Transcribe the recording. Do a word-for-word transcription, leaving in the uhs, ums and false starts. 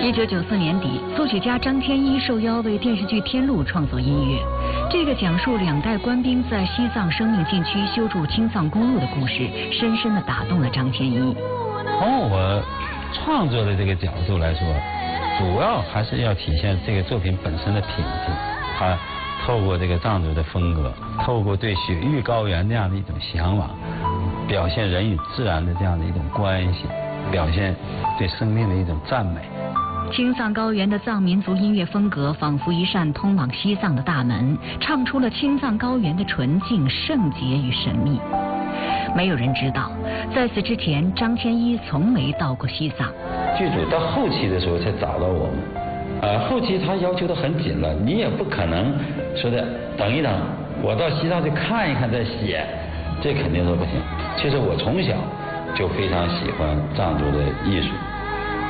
一九九四年底，作曲家张天一受邀为电视剧《天路》创作音乐。这个讲述两代官兵在西藏生命禁区修筑青藏公路的故事，深深地打动了张天一。 从我创作的这个角度来说，主要还是要体现这个作品本身的品质。它透过这个藏族的风格，透过对雪域高原这样的一种向往，表现人与自然的这样的一种关系，表现对生命的一种赞美。 青藏高原的藏民族音乐风格仿佛一扇通往西藏的大门，唱出了青藏高原的纯净、圣洁与神秘。没有人知道，在此之前，张天一从没到过西藏。 剧组到后期的时候才找到我们，呃，后期他要求的很紧了，你也不可能说的等一等，我到西藏去看一看再写，这肯定是不行。其实我从小就非常喜欢藏族的艺术。